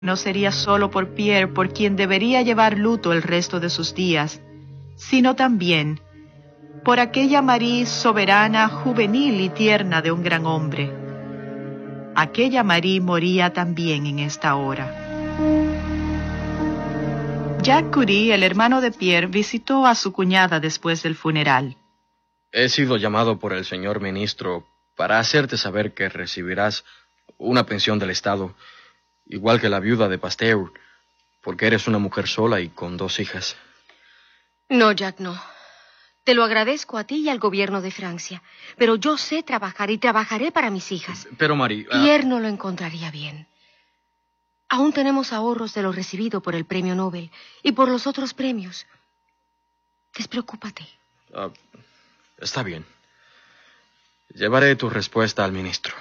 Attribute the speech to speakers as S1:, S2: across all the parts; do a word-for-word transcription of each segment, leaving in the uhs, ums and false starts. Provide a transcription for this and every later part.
S1: no sería solo por Pierre por quien debería llevar luto el resto de sus días, sino también por aquella Marie soberana, juvenil y tierna de un gran hombre. Aquella Marie moría también en esta hora. Jacques Curie, el hermano de Pierre, visitó a su cuñada después del funeral.
S2: He sido llamado por el señor ministro para hacerte saber que recibirás una pensión del Estado, igual que la viuda de Pasteur, porque eres una mujer sola y con dos hijas.
S3: No, Jack, no. Te lo agradezco a ti y al gobierno de Francia, pero yo sé trabajar y trabajaré para mis hijas.
S2: Pero, Marie... Uh...
S3: Pierre no lo encontraría bien. Aún tenemos ahorros de lo recibido por el premio Nobel y por los otros premios. Despreocúpate.
S2: Uh, está bien. Llevaré tu respuesta al ministro.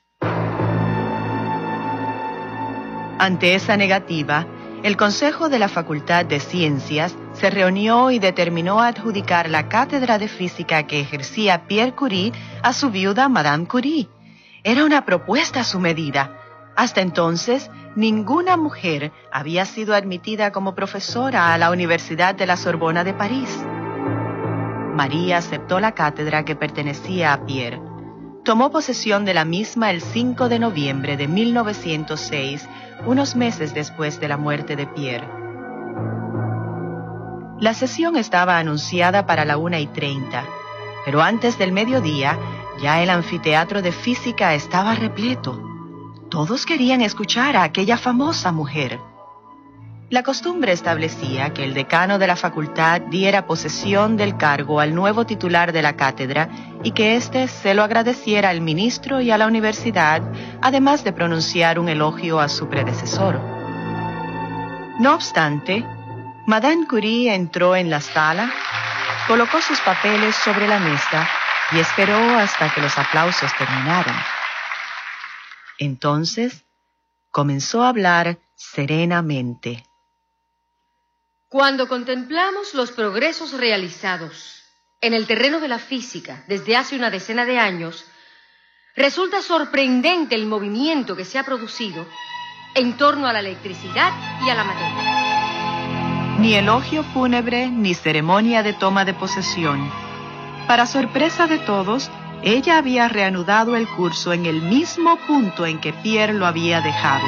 S1: Ante esa negativa, el Consejo de la Facultad de Ciencias se reunió y determinó adjudicar la cátedra de física que ejercía Pierre Curie a su viuda Madame Curie. Era una propuesta a su medida. Hasta entonces, ninguna mujer había sido admitida como profesora a la Universidad de la Sorbona de París. María aceptó la cátedra que pertenecía a Pierre. Tomó posesión de la misma el cinco de noviembre de mil novecientos seis, unos meses después de la muerte de Pierre. La sesión estaba anunciada para la una y treinta, pero antes del mediodía ya el anfiteatro de física estaba repleto. Todos querían escuchar a aquella famosa mujer. La costumbre establecía que el decano de la facultad diera posesión del cargo al nuevo titular de la cátedra y que éste se lo agradeciera al ministro y a la universidad, además de pronunciar un elogio a su predecesor. No obstante, Madame Curie entró en la sala, colocó sus papeles sobre la mesa y esperó hasta que los aplausos terminaran. Entonces, comenzó a hablar serenamente.
S3: Cuando contemplamos los progresos realizados en el terreno de la física desde hace una decena de años, resulta sorprendente el movimiento que se ha producido en torno a la electricidad y a la materia.
S1: Ni elogio fúnebre ni ceremonia de toma de posesión. Para sorpresa de todos, ella había reanudado el curso en el mismo punto en que Pierre lo había dejado.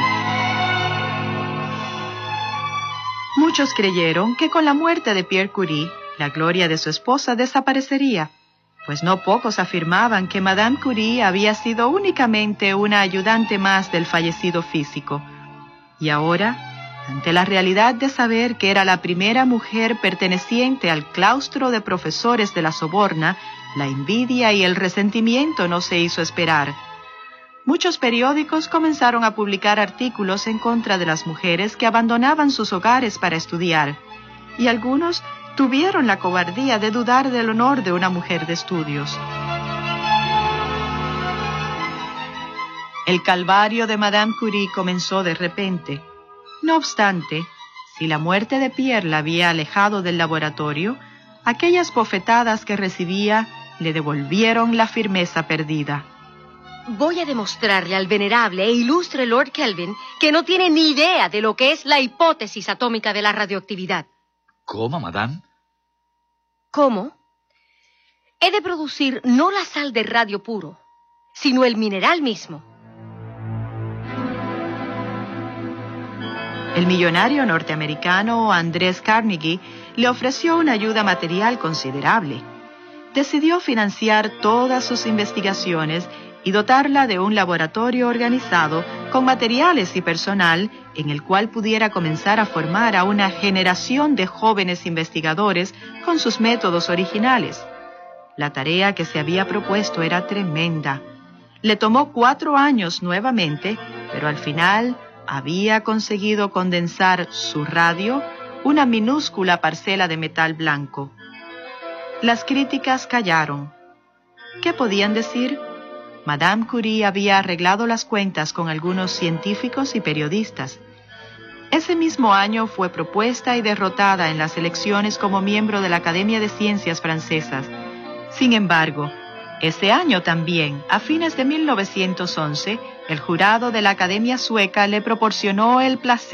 S1: Muchos creyeron que con la muerte de Pierre Curie, la gloria de su esposa desaparecería, pues no pocos afirmaban que Madame Curie había sido únicamente una ayudante más del fallecido físico. Y ahora, ante la realidad de saber que era la primera mujer perteneciente al claustro de profesores de la Soborna, la envidia y el resentimiento no se hizo esperar. Muchos periódicos comenzaron a publicar artículos en contra de las mujeres que abandonaban sus hogares para estudiar, y algunos tuvieron la cobardía de dudar del honor de una mujer de estudios. El calvario de Madame Curie comenzó de repente. No obstante, si la muerte de Pierre la había alejado del laboratorio, aquellas bofetadas que recibía le devolvieron la firmeza perdida.
S3: Voy a demostrarle al venerable e ilustre Lord Kelvin que no tiene ni idea de lo que es la hipótesis atómica de la radioactividad.
S4: ¿Cómo, madame?
S3: ¿Cómo? He de producir no la sal de radio puro, sino el mineral mismo.
S1: El millonario norteamericano Andrés Carnegie le ofreció una ayuda material considerable. Decidió financiar todas sus investigaciones y dotarla de un laboratorio organizado con materiales y personal en el cual pudiera comenzar a formar a una generación de jóvenes investigadores con sus métodos originales. La tarea que se había propuesto era tremenda. Le tomó cuatro años nuevamente, pero al final había conseguido condensar su radio, una minúscula parcela de metal blanco. Las críticas callaron. ¿Qué podían decir? Madame Curie había arreglado las cuentas con algunos científicos y periodistas. Ese mismo año fue propuesta y derrotada en las elecciones como miembro de la Academia de Ciencias francesas. Sin embargo, Ese año también, a fines de mil novecientos once, el jurado de la Academia Sueca le proporcionó el placer